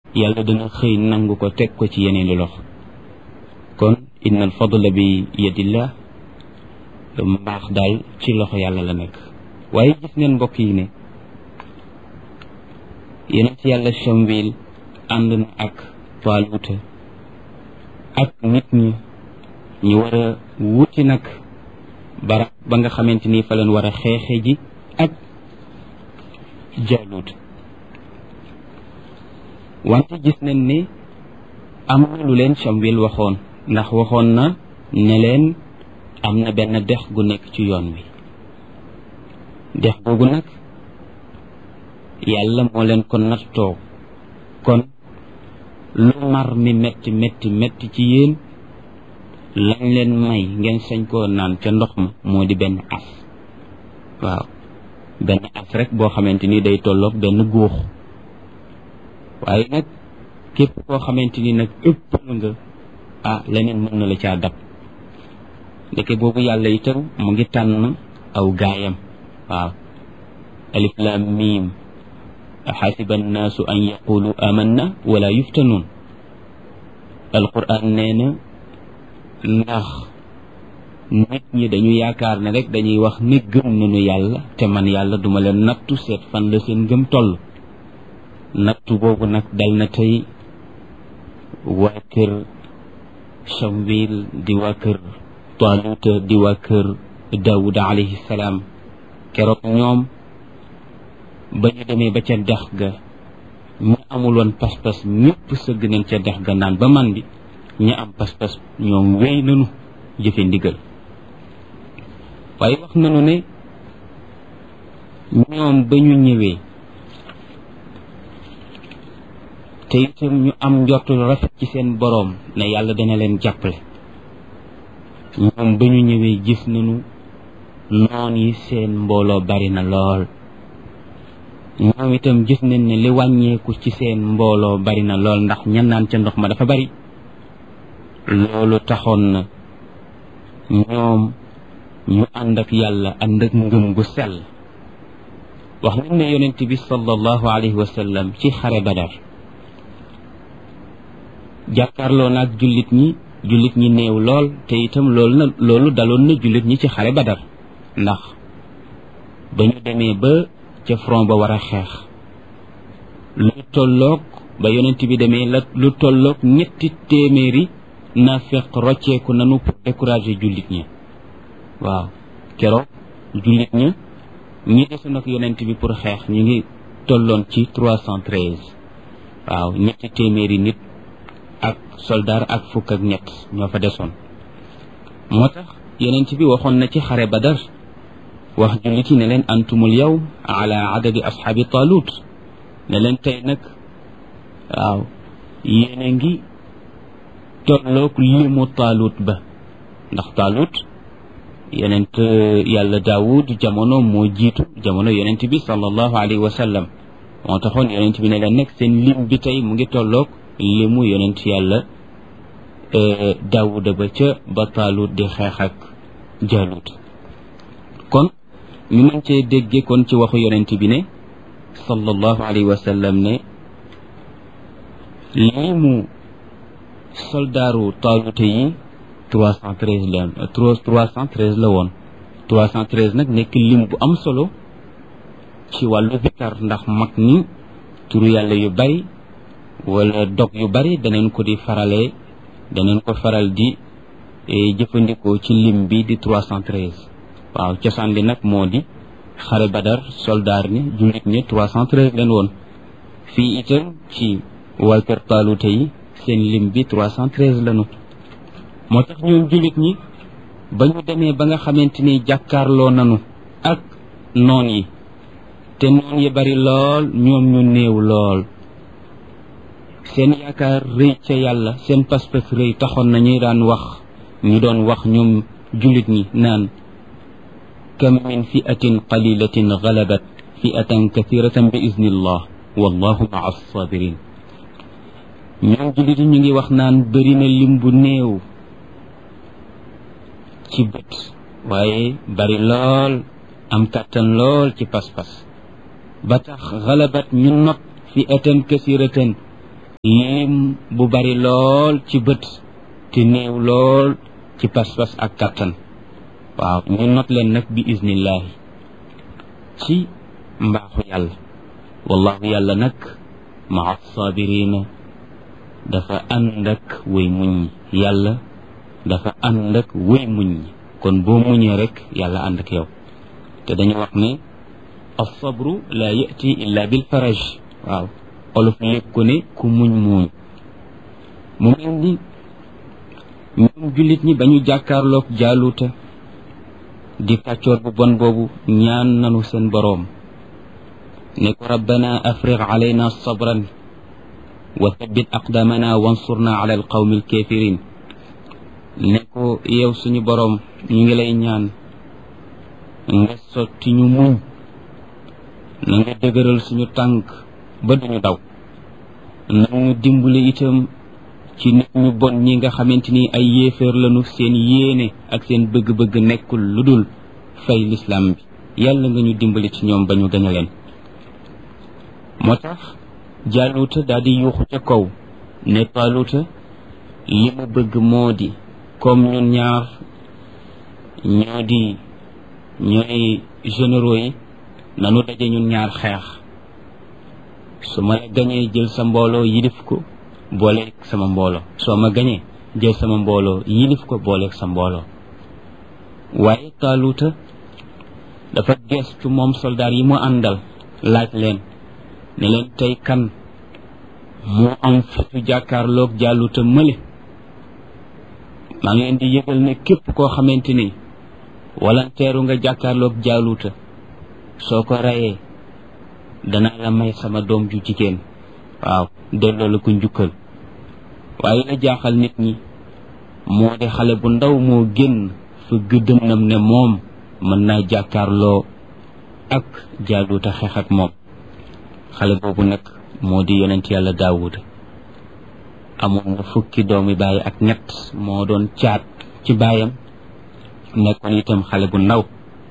yàlla dana xëy nangu ko teg ko ci yeneeni loxo kon inna al fadla bi yadillah mbaax daal ci loxo yàlla la nekk waaye gis ngeen mbokk yi ne yonent yàlla Shamwil ànd na ak Taaluuta ak nit ñi ñu war a wuti nag barab ba nga xamante ni fa leen war a xeexe ji ak Jaaluut wante gis nañ ne am na lu leen Shamwil waxoon ndax waxoon na ne leen am na benn dex gu nekk ci yoon wi dex googu nag yàlla moo leen ko nattoo kon lu mar mi metti metti metti ci yéen lañ leen may ngeen sañ koo naan ca ndox ma moo di benn as waaw benn as rek boo xamante ni day tolloog benn góox waaye nag képp koo xamante ni nag ëppal nga leneen mën na la caa dab ndeke boobu yàlla itam mu ngi tànn aw gaayam waaw alif lam mim xasiba annaasu an yaqulu amanna wala yuftanuun alquran nee na ndax nit ñi dañu yaakaar ne rek dañuy wax ne gëm nañu yàlla te man yàlla duma leen nattu seet fan la seen gëm toll nattu boobu nag dal na tey waa kër Shamwil di waa kër Taaluuta di waa kër Daawuda alayhi salaam keroog ñoom ba ñu demee ba ca dex ga ñu amuloon pas-pas ñëpp sëgg nañ ca dex ga naan ba man di ñu am pas-pas ñoom wéy nañu jëfe ndigal waaye wax nañu ne ñoom ba ñu ñëwee te itam ñu am njortul rafet ci seen boroom ne yàlla dana leen jàppale ñoom ba ñu ñëwee gis nañu noon yi seen mbooloo bari na lool ñoom itam gis nañ ne li wàññeeku ci seen mbooloo bari na lool ndax ña naan ca ndox ma dafa bari loolu taxoon na ñoom ñu ànd ak yàlla ànd ak ngëm gu sell wax nañ ne yonent bi sallallahu alayhi wa sallam ci xare Badar jàkkaarloo naag jullit ñi néew lool te itam loolu daloon na jullit ñi ci xare Badar ndax ba ñu demee ba ca front ba war a xeex lu tolloog ba yonent bi demee lu tolloog 300 naafeq rocceeku nanu pour décourager jullit ñi waaw keroog jullit ñi desoon ak yonent bi pour xeex ñu ngi tolloon ci 313 waaw 300 nit ak soldaar ak fukk ak ñett ñoo fa desoon moo tax yonent bi waxoon na ci xare Badar wax jullit yi ne leen antumul yawm ala adadi ashaabi Taalut ne leen tey nag waaw yéen a ngi tolloog limu Taalut ba ndax Taalut yonent yàlla Daawud jamono moo jiitu jamono yonent bi sallallahu alayhi wa sallam moo taxoon yonent bi ne leen nag seen lim bi tey mu ngi tolloog limu yonent yàlla Daawuda ba Taalut di xeex ak Jaalut kon ñu mën cee dégge kon ci waxu yonent bi ne sallallahu alayhi wa sallam ne limu soldaaru Taaluta yi 313 la woon 313 nag nekk lim bu am solo ci wàllu zikar ndax mag ni turu yàlla yu bari wala dog yu bari danañ ko faral di jëfandikoo ci lim bi di 313 waaw cosaan li nag moo di xare Badar soldaar ni jullit ñi 313 leen woon fii itam ci waa kër Taaluta yi seen lim bi 313 lañu moo tax ñoom jullit ñi ba ñu demee ba nga xamante ni jàkkaarloo nañu ak noon yi te noon yi bari lool ñoom ñu néew lool seen yaakaar rëy ca yàlla seen pas-pas rëy taxoon na ñu doon wax ñoom jullit ñi naan kam min fi'atin qalilatin ghalabat fi'atan kathiratan bi iznillah wallahu ma'a as-sabirin ñoom jullit ñu ngi wax naan bëri na lim bu néew ci bët waaye bari lool am kàttan lool ci pas-pas ba tax ghalabat ñu not fi'atan kathiratan lim bu bari lool ci bët te néew lool ci pas-pas ak kàttan waaw ñu not leen nag bi iznillahi ci mbaaxu yàlla wallahu yàlla nag maa sabirina dafa ànd ak way muñ yàlla dafa ànd ak way muñ kon boo muñee rek yàlla ànd ak yow te dañu wax ne as-sabru la yati illa bil faraj waaw olof lépp ko ne ku muñ muuñ mu mel ni ñoom jullit ñi ba ñu jàkkaarloog jaaluuta di kàccoor bu bon boobu ñaan nanu seen boroom ne ko rabbana afrigh alayna sabran wa thabbit aqdamana wansurna ala alqawmi alkafirin ne ko yow suñu boroom ñu ngi lay ñaan nga sotti ñu muñ na nga dëgëral suñu tànk ba duñu daw na ñu dimbali itam ci nit ñu bon ñi nga xamante ni ay yéeféer lañu seen yéene ak seen bëgg-bëgg nekkul lu dul fay lislaam bi yàlla nga ñu dimbali ci ñoom ba ñu gañe leen moo tax jaaluuta daal di yuuxu ca kaw ne taaluuta li mu bëgg moo di comme ñun ñaar ñooy généraux yi nanu daje ñun ñaar xeex su ma la gañee jël sa mbooloo yilif ko booleeg sama mbooloo soo ma gañee jël sama mbooloo yilif ko booleeg sa mbooloo waaye taaluuta dafa gestu moom soldaar yi mu àndal laaj leen ne leen tey kan moo am fitu jàkkaarloog jaaluuta mële maa ngi leen di yëgal ne képp koo xamante ni walanteeru nga jàkkaarloog jaaluuta soo ko reyee danaa la may sama doom ju jigéen waaw delloo la ko njukkal waaye la jaaxal nit ñi moo di xale bu ndaw moo génn fa gëddënam ne moom mën naa jàkkaarloo ak jaaluuta xeex ak moom xale boobu nag moo di yonent yàlla daawuda amoon na fukki doomi baay ak ñett moo doon caat ci baayam nekkoon itam xale bu ndaw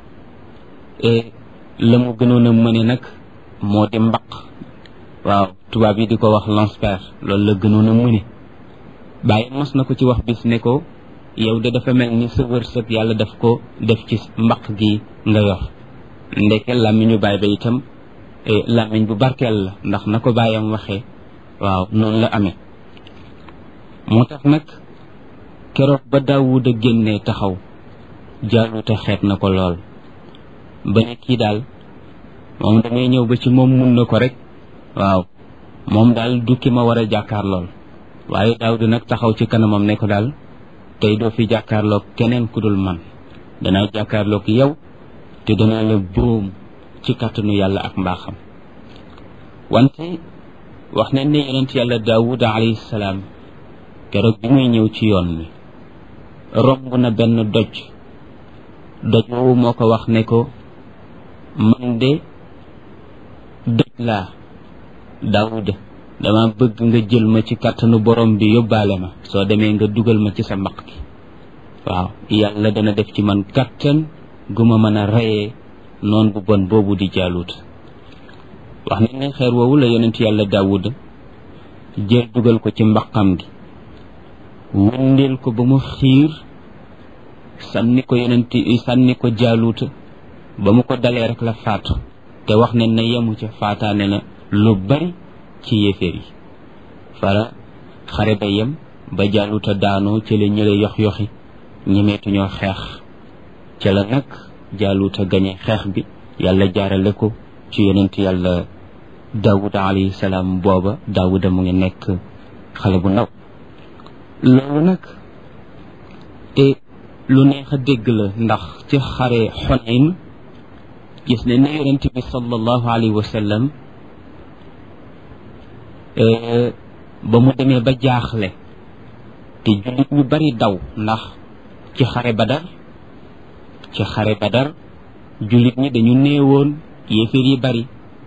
la mu gënoon a mëne nag moo di mbaq waaw tubaab yi di ko wax lance-pierre loolu la gënoon a mëne bàyyi mos na ko ci wax bis ne ko yow de dafa mel ni sa wërsëg yàlla daf ko def ci mbaq gi nga yor ndeke làmmiñu baay ba itam làmmiñ bu barkeel la ndax na ko bàyyam waxee waaw noonu la amee moo tax nag keroog ba Daawuda génnee taxaw jaaluuta xeet na ko lool ba ne kii daal moom damay ñëw ba ci moom mun na ko rek waaw moom daal du ki ma war a jàkkaar lool waaye Daawuda nag taxaw ci kanamam ne ko daal tey doo fi jàkkaarloog keneen ku dul man danaa jàkkaarloog yow te danaa la boom ci kàttanu yàlla ak mbaaxam wante wax nañ ne yonent yàlla Daawuda alayhi salaam keroog bi muy ñëw ci yoon wi romb na benn doj woowu moo ko wax ne ko man de doj laa Daawuda dama bëgg nga jël ma ci kàttanu borom bi yóbbaale ma soo demee nga dugal ma ci sa mbaq gi waaw yàlla dana def ci man kàttan gu ma mën a reyee noon bu bon boobu di jaaluut wax nañ ne xeer woowu la yonent yàlla Daawuda jël dugal ko ci mbaqam gi wëndeel ko ba mu xiir sànni ko jaaluuta ba mu ko dalee rek la faatu te wax nañ ne yemu ca faataane na lu bari ci yéeféer yi fara xare ba yem ba jaaluuta daanoo ci la ñële yox-yoxi ñemeetuñoo xeex ca la nag jaaluuta gañe xeex bi yàlla jaarale ko ci yonent yàlla Daawuda alayhi salaam booba Daawuda mu ngi nekk xale bu ndaw loolu nag lu neex a dégg la ndax ci xare Xunayn gis ne ne yonent bi sallallahu alayhi wa sallam ba mu demee ba jaaxle te jullit ñu bari daw ndax ci xare Badar jullit ñi dañu néewoon yéeféer yi bari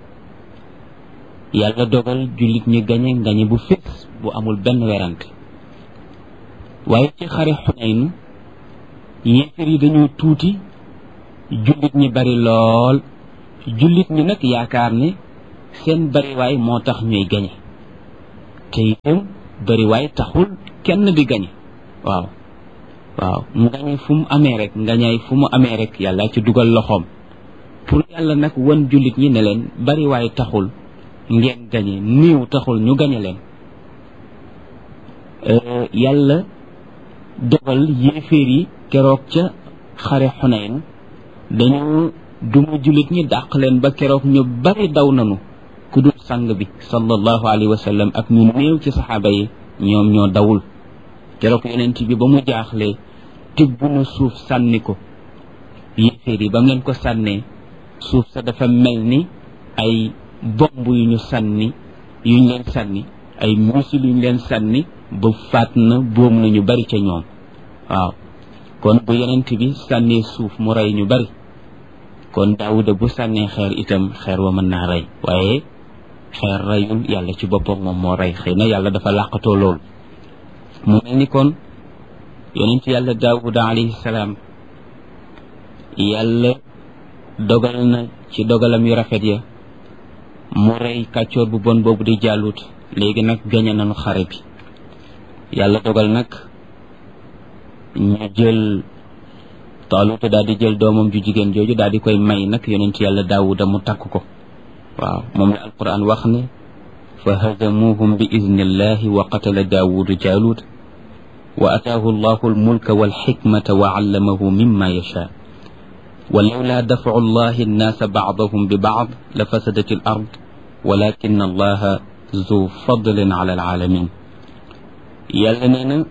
yàlla dogal jullit ñi gañe bu fés bu amul benn werante waaye ci xare Xunayn yéeféer yi dañoo tuuti jullit ñi bari lool jullit ñi nag yaakaar ne seen bariwaay moo tax ñuy gañe te itam bëri waaye taxul kenn di gañe waaw waaw ngañe fu mu amee rek ngañaay fu mu amee rek yàlla ci dugal loxoom pour yàlla nag wan jullit ñi ne leen bari waaye taxul ngeen gañe néew taxul ñu gañe leen yàlla dogal yéeféer yi keroog ca xare Xunayn dañu duma jullit ñi dàq leen ba keroog ñu bari daw nanu ku dul sang bi sallallahu alayhi wa sallam ak ñu néew ci saxaaba yi ñoom ñoo dawul keroog yonent bi ba mu jaaxlee tibb na suuf sànni ko yéeféer yi ba mu leen ko sànnee suuf sa dafa mel ni ay bomb yu ñu sànni yuñ leen sànni ay misil yuñ leen sànni ba faat na boom na ñu bari ca ñoom waaw kon bu yonent bi sànnee suuf mu rey ñu bari kon Daawuda bu sànnee xeer itam xeer wa mën naa rey waaye xeer reyul yàlla ci boppam moom moo rey xëy na yàlla dafa làqatoo loolu mu mel ni kon yonent yàlla Daawuda alayhi salaam yàlla dogal na ci dogalam yu rafet ya mu rey kàccoor bu bon boobu di Jaalut léegi nag gañe nañu xare bi yàlla dogal nag ñu jël Taaluta daal di jël doomam ju jigéen jooju daal di koy may nag yonent yàlla Daawuda mu takk ko waaw moom la alquran wax ne fa hazamuhum bi idnillahi wa qatala Daawudu Jaalut wa ataahu allahu almulka walxikmata wa allamahu mimma yasha ولولا دفع الله الناس بعضهم ببعض لفسدت الأرض ولكن الله ذو فضل على العالمين yàlla nee na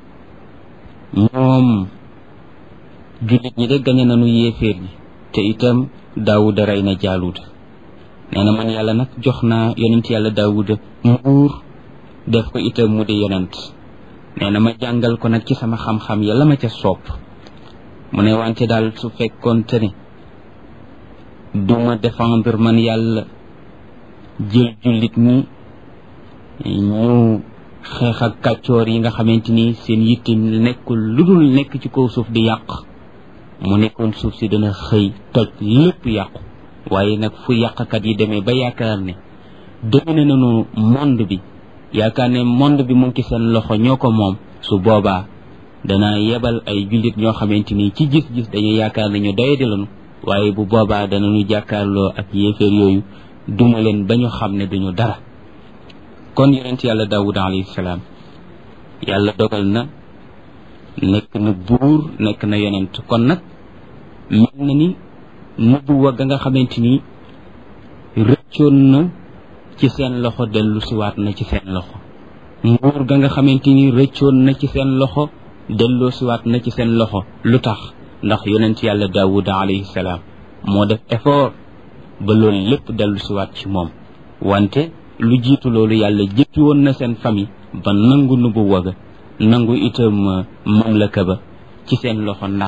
ñoom jullit ñi de gañe nañu yéeféer yi te itam Daawuda rey na Jaaluuta nee na man yàlla nag jox naa yonent yàlla Daawuda nguur def ko itam mu di yonent nee na ma jàngal ko nag ci sama xam-xam yàlla ma ca soob mu ne wante daal su fekkoonte ne duma défendre man yàlla jël jullit ñi ñu xeex ak kàccoor yi nga xamante ni seen yitte nekkul lu dul nekk ci kaw suuf di yàq mu nekkoon suuf si dana xëy toj lépp yàqu waaye nag fu yàqkat yi demee ba yaakaar ne domine nañu monde bi yaakaar ne monde bi mu ngi ci seen loxo ñoo ko moom su boobaa dana yebal ay jullit ñoo xamante ni ci gis-gis dañuy yaakaar ne ñu doyadi lañu waaye bu boobaa danañu jàkkaarloo ak yéeféer yooyu duma leen ba ñu xam ne duñu dara kon yonent yàlla Daawuda alayhi salaam yàlla dogal na nekk na buur nekk na yonent kon nag mel na ni nubuwa ga nga xamante ni rëccoon na ci seen loxo dellu siwaat na ci seen loxo nguur ga nga xamante ni rëccoon na ci seen loxo delloo siwaat na ci seen loxo lu tax ndax yonent yàlla Daawuda alayhi salaam moo def effort ba loolu lépp dellu siwaat ci moom wante lu jiitu loolu yàlla jëppi woon na seen famille ba nangu nubuwa ga nangu itam mamlaka ba ci seen loxo ndax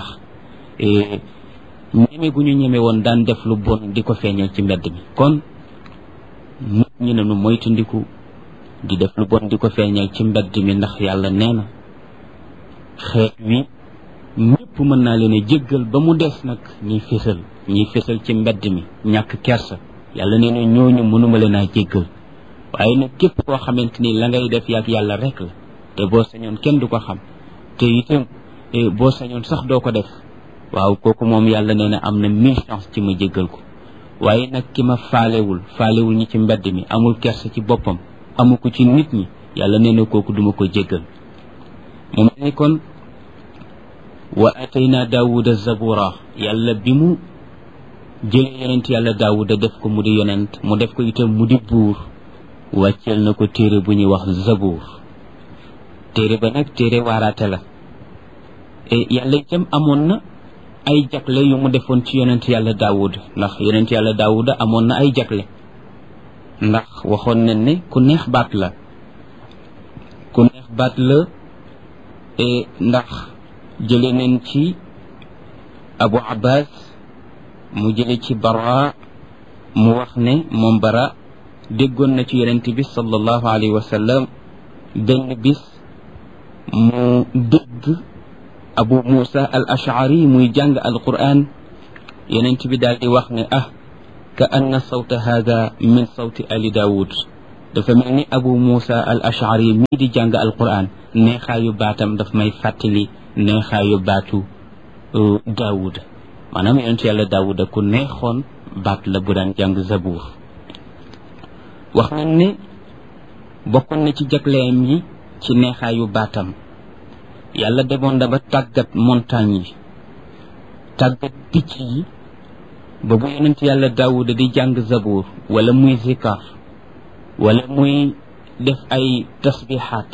ñeme gu ñu ñeme woon daan def lu bon di ko feeñal ci mbedd mi kon nit ñi ne nu moytandiku di def lu bon di ko feeñal ci mbedd mi ndax yàlla nee na xeet wi ñëpp mën naa leen a jéggal ba mu des nag ñiy fésal ci mbedd mi ñàkk kersa yàlla nee na ñooñu mënuma leen a jéggal waaye nag képp koo xamante ni la ngay def yàgg yàlla rek la te boo sañoon kenn du ko xam te itam boo sañoon sax doo ko def waaw kooku moom yàlla nee na am na 1000 chance ci ma jéggal ko waaye nag ki ma faalewul ñi ci mbedd mi amul kersa ci boppam amu ko ci nit ñi yàlla nee na kooku duma ko jéggal mu mel ni kon wa atayna Daawuda zabura yàlla bi mu jëlee yonent yàlla Daawuda def ko mu di yonent mu def ko itam mu di buur wàcceel na ko téere bu ñuy wax zabuur téere ba nag téere waaraate la yàlla itam amoon na ay jagle yu mu defoon ci yonent yàlla Daawuda ndax yonent yàlla Daawuda amoon na ay jagle ndax waxoon nañ ne ku neex baat la ndax jële nañ ci Abu Abbas mu jële ci Bara mu wax ne moom Bara déggoon na ci yonent bi sallallahu alayhi wa sallam benn bis mu dégg Abu Musa al Ash'ari muy jàng alquran yonent bi daal di wax ne ka anna sawta hada min sawti ali Daawud dafa mel ni Abu Musa al Ashari mii di jàng alquran neexaayu baatam daf may fàttali neexaayu baatu Daawuda maanaam yonent yàlla Daawuda ku neexoon baat la bu daan jàng zabuur wax nañ ne bokkoon na ci jagleem yi ci neexaayu baatam yàlla demoon na ba tàggat montagne yi tàggat picc yi ba bu yonent yàlla Daawuda di jàng zabuur wala muy zikar wala muy def ay tasbihaat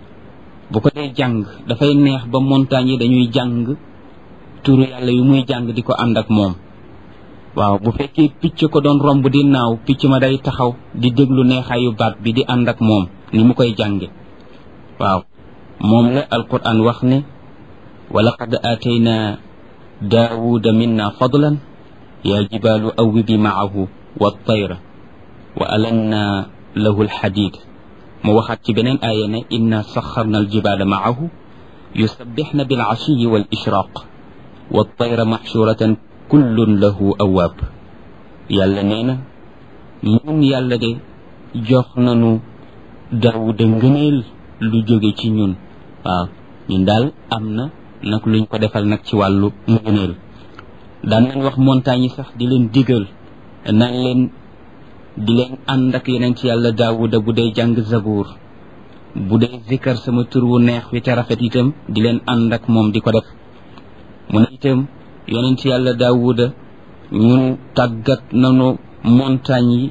bu ko dee jàng dafay neex ba montagne yi dañuy jàng turu yàlla yu muy jàng di ko ànd ak moom waaw bu fekkee picc ko doon romb di naaw picc ma day taxaw di déglu neexaayu baat bi di ànd ak moom ni mu koy jànge waaw moom la alquran wax ne wa laqad aatayna daawuda minna fadlan yaa jibaalu awwibi maahu wa tayra wa alanna lahu alxadid mu waxaat ci beneen aaya ne inna saxarna aljibaala maahu yusabbixna bilcashiyi wal ishraq wa tayra maxshuratan kullun lahu awaab yàlla nee na ñun yàlla de jox nanu daawuda ngëneel lu jóge ci ñun waaw ñun daal am na nag luñ ko defal nag ci wàllu ngëneel daan nañ wax montagne yi sax di leen digal naan leen di leen ànd ak yeneen ci yàlla daawuda bu dee jàng zabuur bu dee zikar sama tur wu neex wi te rafet itam di leen ànd ak moom di ko def mu ne itam yonent yàlla daawuda ñun tàggat nanu montagne yi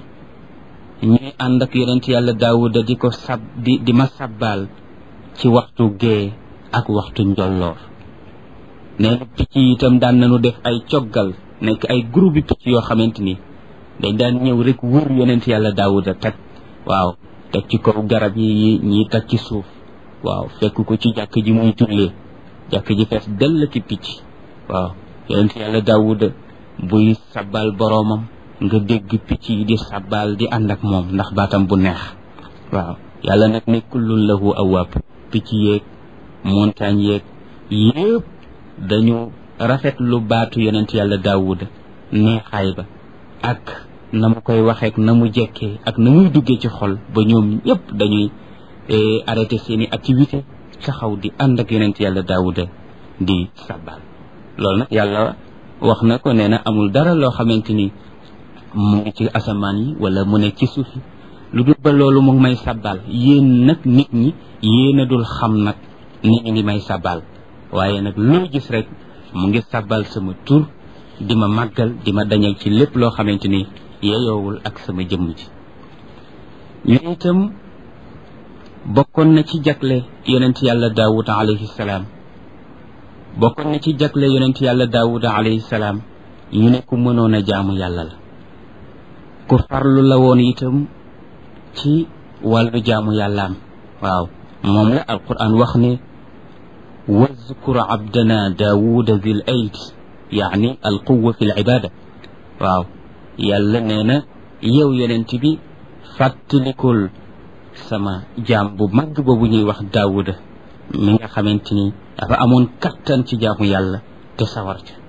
ñuy ànd ak yonent yàlla daawuda di ko di ma sabbaal ci waxtu gee ak waxtu njolloor nee na picc yi itam daan nañu def ay coggal nekk ay groupe picc yoo xamante ni dañ daan ñëw rek wër yonent yàlla daawuda teg waaw teg ci kaw garab yi ñii teg ci suuf waaw fekk ko ci jàkk ji muy jullee jàkk ji fees dell ki picc waaw yonent yàlla daawuda buy sabbal boroomam nga dégg picc yi di sabbal di ànd ak moom ndax baatam bu neex waaw yàlla nag ne kullun lahu awaab picc yeeg montagne yeeg yëpp dañu rafet lu baatu yonent yàlla daawuda neexaay ba ak na mu koy waxeek na mu jekkee ak na muy duggee ci xol ba ñoom ñëpp dañuy arrêté seeni activité taxaw di ànd ak yonent yàlla daawuda di sabbal loolu nag yàlla wax na ko nee na amul dara loo xamante ni mu ngi ci asamaan yi wala mu ne ci suuf yi lu dul ba loolu mu ngi may sabbal yéen nag nit ñi yéen a dul xam nag ni ñu ngi may sabbal waaye nag loo gis rek mu ngi sabbal sama tur di ma màggal di ma dañal ci lépp loo xamante ni yeyoowul ak sama jëmm ji ñu itam bokkoon na ci jagle yonent yàlla daawud alayhi salaam bokkoon na ci jagle yonent yàlla daawuda alayhi salaam ñu ne ku mënoon a jaamu yàlla la ku farlu la woon itam ci wàllu jaamu yàllaam waaw moom la alquran wax ne wazkur abdana daawuda zil ayd yaani alquwa fi libada waaw yàlla nee na yow yonent bi fàttalikul sama jaam bu mag boobu ñuy wax daawuda mi nga xamante ni dafa amoon kattan ci jaamu yàlla te sawar ca